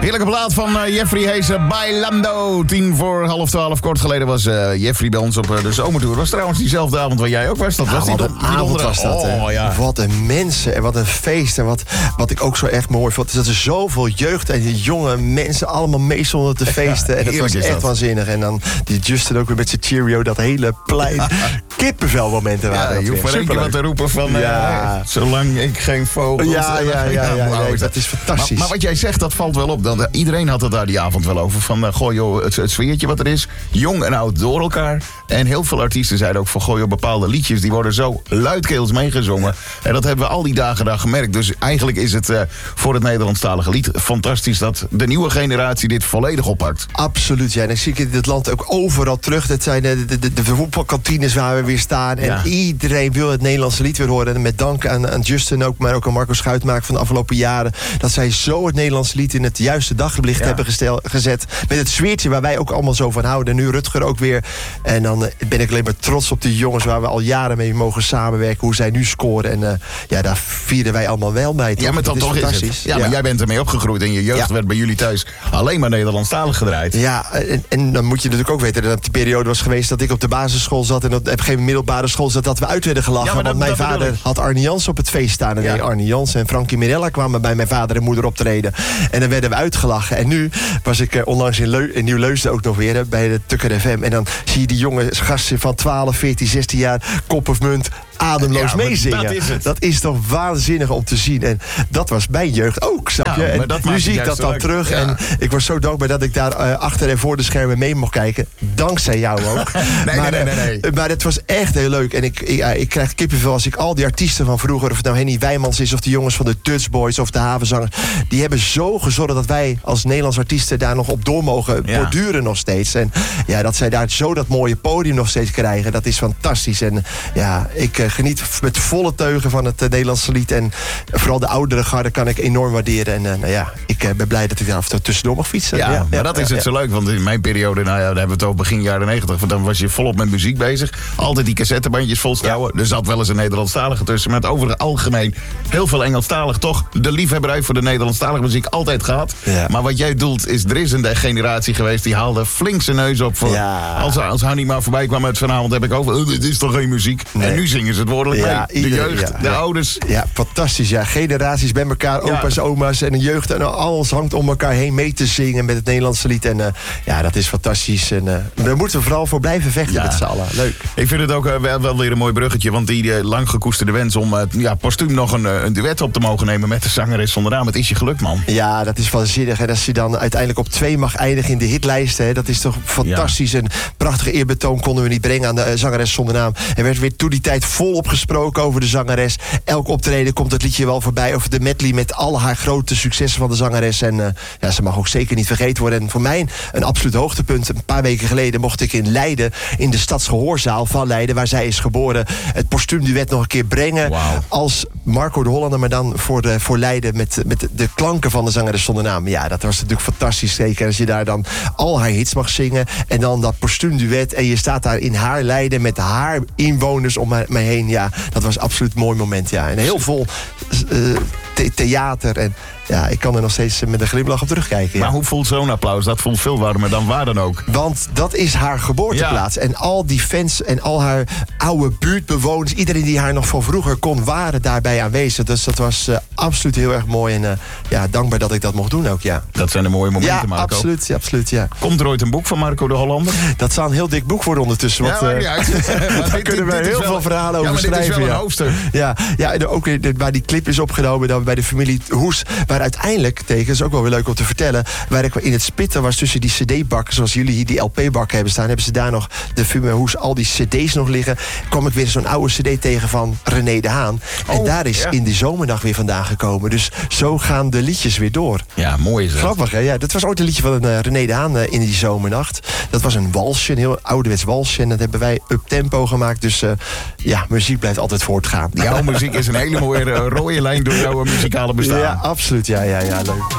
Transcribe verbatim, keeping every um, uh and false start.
Heerlijke plaat van uh, Jeffrey Heesen, Bailando. Tien voor half twaalf. Kort geleden was uh, Jeffrey bij ons op uh, de zomertour. Was trouwens diezelfde avond waar jij ook was. Dat ja, was die wat een avond was dat. Oh, ja. Wat een mensen en wat een feest. En wat, wat ik ook zo echt mooi vond, is dat er zoveel jeugd en die jonge mensen allemaal meestonden te feesten. Ja, en dat was echt dat. waanzinnig. En dan die Justin ook weer met zijn Cheerio, dat hele plein. Kippenvelmomenten waren ja, dat je hoeft maar één keer wat te roepen van... Ja. Uh, zolang ik geen vogels... Ja, ja, ja, ja, ja, nee, dat is fantastisch. Maar, maar wat jij zegt, dat valt wel op. Dan, uh, iedereen had het daar die avond wel over. Van, uh, goh joh, het, het sfeertje wat er is. Jong en oud door elkaar. En heel veel artiesten zeiden ook van... goh joh, bepaalde liedjes, die worden zo luidkeels meegezongen. En dat hebben we al die dagen daar gemerkt. Dus eigenlijk is het uh, voor het Nederlandstalige lied fantastisch... dat de nieuwe generatie dit volledig oppakt. Absoluut, ja. En dan zie ik in dit land ook overal terug. Dat zijn de, de, de, de voetbalkantines waar we weer staan. En ja. iedereen wil het Nederlandse lied weer horen. En met dank aan, aan Justin ook, maar ook aan Marco Schuitmaker van de afgelopen jaren... dat zij zo het Nederlandse lied in het juiste daglicht ja. hebben gestel, gezet. Met het sfeertje waar wij ook allemaal zo van houden. En nu Rutger ook weer. En dan uh, ben ik alleen maar trots op die jongens... waar we al jaren mee mogen samenwerken. Hoe zij nu scoren. En uh, ja, daar vieren wij allemaal wel bij. Toch? Ja, maar dan is toch fantastisch. is het. Ja, ja, ja, maar jij bent ermee opgegroeid. En je jeugd ja. werd bij jullie thuis alleen maar Nederlandstalig gedraaid. Ja, en, en dan moet je natuurlijk ook weten... dat die periode was geweest dat ik op de basisschool zat... en op geen middelbare school zat dat we uit werden gelachen. Ja, want dat, mijn dat vader had Arnie Jans op het feest staan. En ja. nee, Arnie Jans en Frankie Mirella kwamen bij mijn vader en moeder optreden. En dan werden we uitgelachen. En nu was ik uh, onlangs in, Leu- in Nieuw-Leusden ook nog weer... Hè, bij de Tukker F M. En dan zie je die jonge gasten van twaalf, veertien, zestien jaar... kop of munt, ademloos ja, meezingen. Dat is, dat is toch waanzinnig om te zien. En dat was mijn jeugd ook, snap je? Ja, en nu zie ik dat dan leuk. terug. Ja. En ik was zo dankbaar dat ik daar uh, achter en voor de schermen mee mocht kijken. Dankzij jou ook. nee, maar, nee, nee, nee, nee. Maar het was echt heel leuk. En ik, ik, ik krijg kippenvel als ik al die artiesten van vroeger... of het nou Henny Wijmans is, of de jongens van de Dutch Boys... of de Havenzangers, die hebben zo gezorgd... dat wij als Nederlands artiesten daar nog op door mogen ja. borduren nog steeds. En ja, dat zij daar zo dat mooie podium nog steeds krijgen... dat is fantastisch. En ja, ik uh, geniet met volle teugen van het uh, Nederlandse lied. En vooral de oudere garde kan ik enorm waarderen. En uh, nou ja, ik uh, ben blij dat ik daar af en toe tussendoor mag fietsen. Ja, ja maar ja, dat is ja, het ja. zo leuk. Want in mijn periode, nou ja, daar hebben we het over begin jaren negentig... dan was je volop met muziek bezig. Altijd die cassettebandjes volstouwen. Ja. Er zat wel eens een Nederlandstalige tussen. Maar het over het algemeen heel veel Engelstalig. Toch de liefhebberij voor de Nederlandstalige muziek altijd gehad. Ja. Maar wat jij doelt is, er is een generatie geweest... die haalde flink zijn neus op. Voor, ja. Als, als Hanny maar voorbij kwam uit vanavond, heb ik over... Oh, dit is toch geen muziek? Nee. En nu zingen ze het woordelijk ja, mee. De ieder, jeugd, ja, de ja. ouders. Ja, fantastisch. Ja. Generaties bij elkaar, opa's, ja. oma's en de jeugd. En alles hangt om elkaar heen mee te zingen met het Nederlandse lied. En uh, ja, dat is fantastisch. En uh, daar moeten we vooral voor blijven vechten ja. met z'n allen. Leuk. Ik vind het ook uh, wel, wel weer een mooi bruggetje. Want die uh, lang gekoesterde wens om uh, ja, postuum nog een, uh, een duet op te mogen nemen... met de zangeres zonder naam. Het is je gelukt, man. Ja, dat is waanzinnig. En als je dan uiteindelijk op twee mag eindigen in de hitlijsten... Hè, dat is toch fantastisch. Ja. Een prachtige eerbetoon konden we niet brengen aan de uh, zangeres zonder naam. Er werd weer toen die tijd volop gesproken over de zangeres. Elk optreden komt het liedje wel voorbij. Of de medley met al haar grote successen van de zangeres. En uh, ja, ze mag ook zeker niet vergeten worden. En voor mij een absoluut hoogtepunt. Een paar weken geleden mocht ik in Leiden... in de Stadsgehoorzaal van Leiden, waar zij is geboren... het postuumduet nog een keer brengen. Wow. Als Marco de Hollander, maar dan voor, de, voor Leiden... Met, met de klanken van de zangeres zonder naam. Ja, dat was natuurlijk fantastisch. Zeker als je daar dan al haar hits mag zingen... en dan dat postuumduet... en je staat daar in haar Leiden met haar inwoners om mij heen. Ja, dat was absoluut een mooi moment. Ja. En heel vol uh, the- theater en... Ja, ik kan er nog steeds met een glimlach op terugkijken. Ja. Maar hoe voelt zo'n applaus? Dat voelt veel warmer dan waar dan ook. Want dat is haar geboorteplaats. Ja. En al die fans en al haar oude buurtbewoners... iedereen die haar nog van vroeger kon, waren daarbij aanwezig. Dus dat was uh, absoluut heel erg mooi. En uh, ja, dankbaar dat ik dat mocht doen ook, ja. Dat zijn de mooie momenten, ja, Marco. Absoluut, ja, absoluut, ja. Komt er ooit een boek van Marco de Hollander? Dat zou een heel dik boek worden ondertussen. Want, ja, ja, uh, daar kunnen we heel veel verhalen over schrijven. Ja, maar dit is wel ja. een hoofdstuk. Ja, ja, en ook waar die clip is opgenomen... dan bij de familie Hoes, waar uiteindelijk... dat is ook wel weer leuk om te vertellen... waar ik in het spitten was tussen die cd-bakken... zoals jullie hier die L P-bakken hebben staan... hebben ze daar nog de familie Hoes al die cd's nog liggen... kwam ik weer zo'n oude cd tegen van René de Haan. En oh, daar is ja. in die zomernacht weer vandaan gekomen. Dus zo gaan de liedjes weer door. Ja, mooi is dat. Grappig, hè? Ja, dat was ooit een liedje van uh, René de Haan uh, in die zomernacht. Dat was een walsje, een heel ouderwets walsje. En dat hebben wij up-tempo gemaakt. Dus uh, ja, muziek blijft altijd voortgaan. Jouw muziek is een hele mooie uh, rode lijn door jouw muzikale bestaan. Ja, absoluut. Ja, ja, ja, leuk.